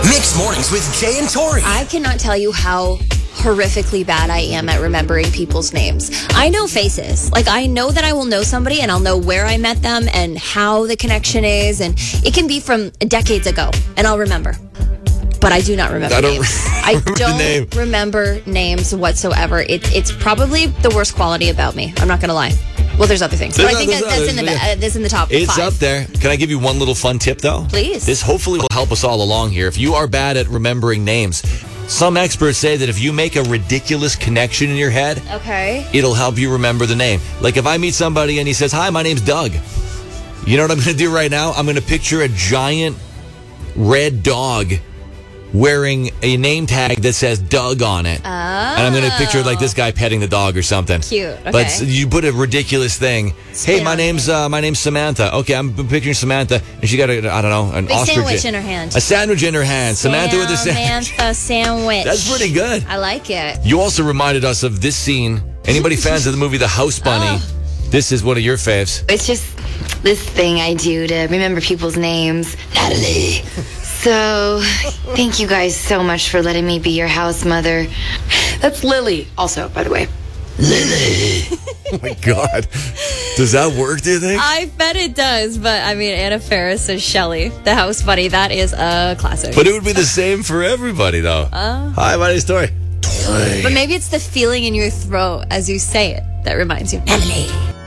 Mixed Mornings with Jay and Tori. I cannot tell you how horrifically bad I am at remembering people's names. I know faces. Like, I know that I will know somebody and I'll know where I met them and how the connection is. And it can be from decades ago and I'll remember. But I do not remember names. I don't remember names whatsoever. It's probably the worst quality about me. I'm not going to lie. Well, there's other things. But I think that's in the top 5. It's up there. Can I give you one little fun tip, though? Please. This hopefully will help us all along here. If you are bad at remembering names, some experts say that if you make a ridiculous connection in your head, it'll help you remember the name. Like if I meet somebody and he says, "Hi, my name's Doug." You know what I'm going to do right now? I'm going to picture a giant red dog wearing a name tag that says Doug on it. Oh. And I'm going to picture like this guy petting the dog or something. Cute. Okay. But you put a ridiculous thing. Hey, my name's Samantha. Okay, I'm picturing Samantha, and she got an big ostrich sandwich in her hand. A sandwich in her hand. Samantha with a sandwich. Samantha sandwich. That's pretty good. I like it. You also reminded us of this scene. Anybody fans of the movie The House Bunny? This is one of your faves. It's just this thing I do to remember people's names. Natalie. So, thank you guys so much for letting me be your house mother. That's Lily, also, by the way. Lily. Oh, my God. Does that work, do you think? I bet it does, but, I mean, Anna Faris as Shelley, the house bunny, that is a classic. But it would be the same for everybody, though. Hi, my name's Tori. But maybe it's the feeling in your throat as you say it that reminds you. Natalie.